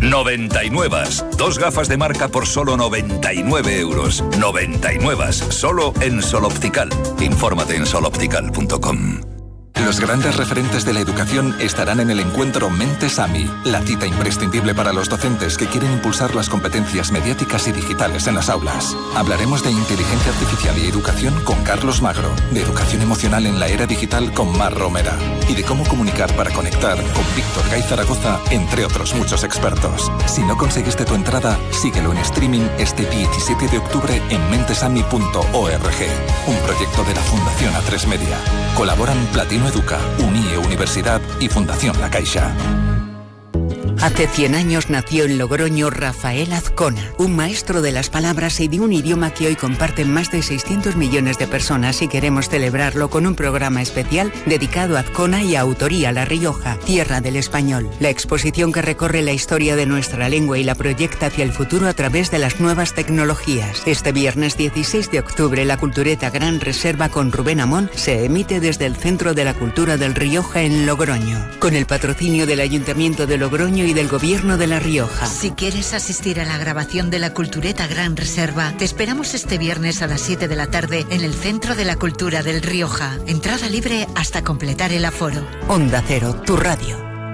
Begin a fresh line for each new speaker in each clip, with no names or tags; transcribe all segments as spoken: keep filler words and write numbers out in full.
noventa y nueve. Dos gafas de marca por solo noventa y nueve euros. noventa y nueve. Solo en Sol Optical. Infórmate en sol optical punto com.
Los grandes referentes de la educación estarán en el encuentro Mentes A M I, la cita imprescindible para los docentes que quieren impulsar las competencias mediáticas y digitales en las aulas. Hablaremos de inteligencia artificial y educación con Carlos Magro, de educación emocional en la era digital con Mar Romera y de cómo comunicar para conectar con Víctor Gay Zaragoza, entre otros muchos expertos. Si no conseguiste tu entrada, síguelo en streaming este diecisiete de octubre en mentes a m i punto org, un proyecto de la Fundación A tres Media. Colaboran Platino Educa, Unie Universidad y Fundación La Caixa.
Hace cien años nació en Logroño Rafael Azcona, un maestro de las palabras y de un idioma que hoy comparten más de seiscientos millones de personas, y queremos celebrarlo con un programa especial dedicado a Azcona y a Autoría La Rioja, tierra del español. La exposición que recorre la historia de nuestra lengua y la proyecta hacia el futuro a través de las nuevas tecnologías. Este viernes dieciséis de octubre, la Cultureta Gran Reserva con Rubén Amón se emite desde el Centro de la Cultura del Rioja en Logroño, con el patrocinio del Ayuntamiento de Logroño y del Gobierno de La Rioja.
Si quieres asistir a la grabación de la Cultureta Gran Reserva, te esperamos este viernes a las siete de la tarde en el Centro de la Cultura del Rioja. Entrada libre hasta completar el aforo.
Onda Cero, tu radio.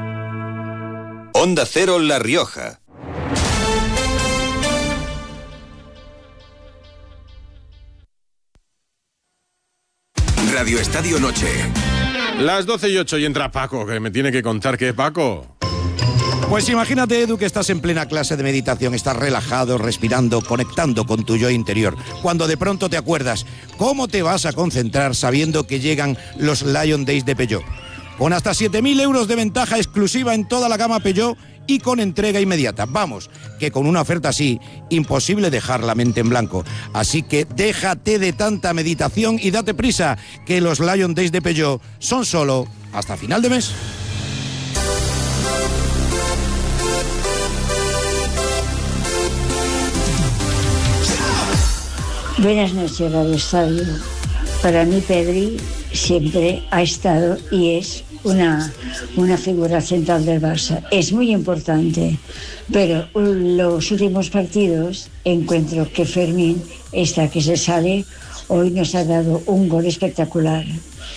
Onda Cero La Rioja. Radio Estadio Noche.
Las doce y ocho y entra Paco, que me tiene que contar qué es Paco.
Pues imagínate, Edu, que estás en plena clase de meditación, estás relajado, respirando, conectando con tu yo interior, cuando de pronto te acuerdas, ¿cómo te vas a concentrar sabiendo que llegan los Lion Days de Peugeot? Con hasta siete mil euros de ventaja exclusiva en toda la gama Peugeot y con entrega inmediata. Vamos, que con una oferta así, imposible dejar la mente en blanco. Así que déjate de tanta meditación y date prisa, que los Lion Days de Peugeot son solo hasta final de mes.
Buenas noches, Radio Estadio. Para mí, Pedri siempre ha estado y es una, una figura central del Barça. Es muy importante, pero los últimos partidos encuentro que Fermín está que se sale. Hoy nos ha dado un gol espectacular.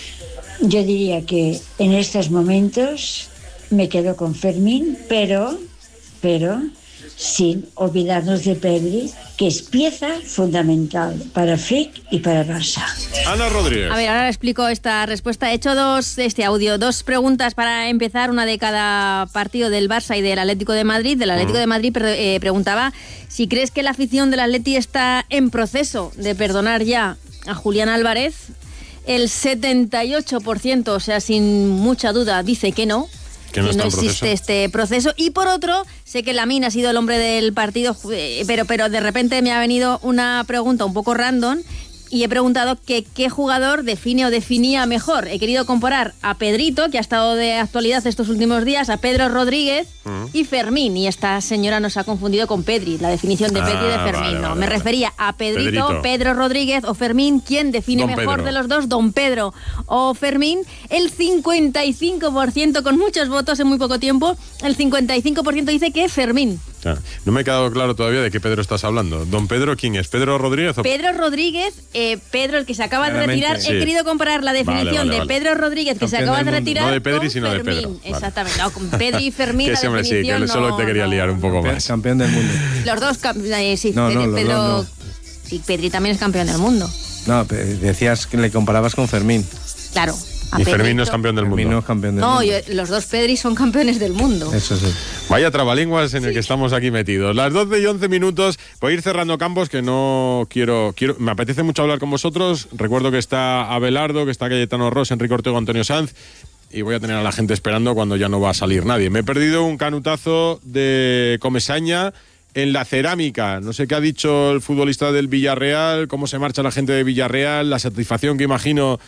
Yo diría que en estos momentos me quedo con Fermín, pero, pero sin olvidarnos de Pedri, que es pieza fundamental para Flick y para Barça.
Ana Rodríguez.
A ver, ahora le explico esta respuesta. He hecho dos, este audio, dos preguntas para empezar, una de cada partido del Barça y del Atlético de Madrid. Del Atlético uh-huh. de Madrid pre- eh, preguntaba si crees que la afición del Atleti está en proceso de perdonar ya a Julián Álvarez. El setenta y ocho por ciento, o sea, sin mucha duda, dice que no. Que no, que no existe proceso. este proceso. Y por otro, sé que Lamine ha sido el hombre del partido, pero, pero de repente me ha venido una pregunta un poco random y he preguntado que qué jugador define o definía mejor. He querido comparar a Pedrito, que ha estado de actualidad estos últimos días, a Pedro Rodríguez uh-huh. y Fermín. Y esta señora nos ha confundido con Pedri, la definición de Pedri ah, y de Fermín. Vale, no, vale, me vale. refería a Pedrito, Pedrito, Pedro Rodríguez o Fermín. ¿Quién define Don mejor Pedro. de los dos? Don Pedro o Fermín. El cincuenta y cinco por ciento, con muchos votos en muy poco tiempo, el cincuenta y cinco por ciento dice que Fermín.
Ah, no me ha quedado claro todavía de qué Pedro estás hablando. ¿Don Pedro quién es? ¿Pedro Rodríguez o...?
Pedro Rodríguez, eh, Pedro el que se acaba Claramente, de retirar. Sí. He querido comparar la definición vale, vale, de vale. Pedro Rodríguez que Campeón se acaba de retirar no
de Pedri,
con
sino
Fermín.
De Pedro. Vale.
Exactamente, no, con Pedri y Fermín
que
la
siempre
definición
sí, que solo
no,
te quería liar un poco más.
Campeón del mundo.
Los dos, eh, sí,
no,
Pedro,
no,
Pedro
no.
y Pedri también es campeón del mundo.
No, decías que le comparabas con Fermín.
Claro.
Y Fermín no es campeón del mundo.
No, es campeón del
no
mundo.
Yo, los dos Pedri son campeones del mundo.
Eso sí.
Vaya trabalenguas en
sí.
el que estamos aquí metidos. Las doce y once minutos. Voy a ir cerrando campos que no quiero, quiero... Me apetece mucho hablar con vosotros. Recuerdo que está Abelardo, que está Cayetano Ross, Enrique Ortego, Antonio Sanz. Y voy a tener a la gente esperando cuando ya no va a salir nadie. Me he perdido un canutazo de Comesaña en la cerámica. No sé qué ha dicho el futbolista del Villarreal, cómo se marcha la gente de Villarreal, la satisfacción que imagino